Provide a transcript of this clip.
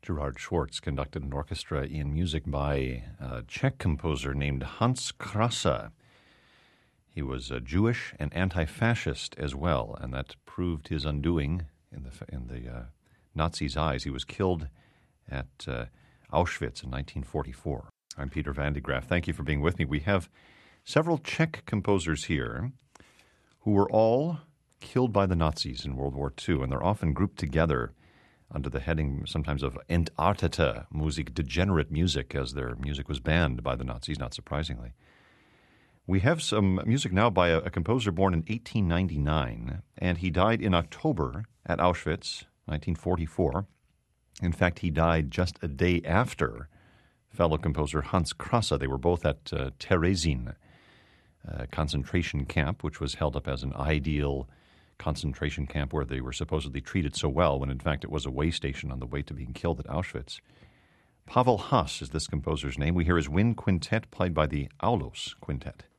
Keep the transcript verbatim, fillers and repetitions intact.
Gerard Schwartz conducted an orchestra in music by a Czech composer named Hans Krasa. He was uh, Jewish and anti-fascist as well, and that proved his undoing in the in the uh, Nazis' eyes. He was killed at uh, Auschwitz in nineteen forty-four. I'm Peter Van de Graaff. Thank you for being with me. We have several Czech composers here who were all killed by the Nazis in World War Two, and they're often grouped together under the heading sometimes of Entartete Musik, degenerate music, as their music was banned by the Nazis, not surprisingly. We have some music now by a, a composer born in eighteen ninety-nine, and he died in October at Auschwitz, nineteen forty-four. In fact, he died just a day after fellow composer Hans Krasa. They were both at uh, Terezin uh, concentration camp, which was held up as an ideal concentration camp where they were supposedly treated so well, when in fact it was a way station on the way to being killed at Auschwitz. Pavel Haas is this composer's name. We hear his wind quintet played by the Aulos Quintet.